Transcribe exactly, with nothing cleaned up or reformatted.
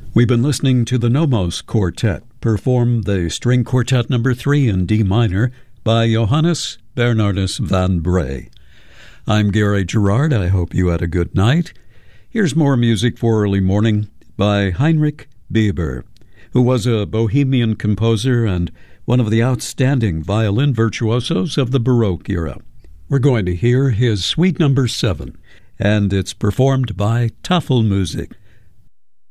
We've been listening to the Nomos Quartet perform the String Quartet number three in D minor by Johannes Bernardus van Bree. I'm Gary Gerard. I hope you had a good night. Here's more music for early morning by Heinrich Bieber, who was a Bohemian composer and one of the outstanding violin virtuosos of the Baroque era. We're going to hear his Suite number seven, and it's performed by Tafelmusik.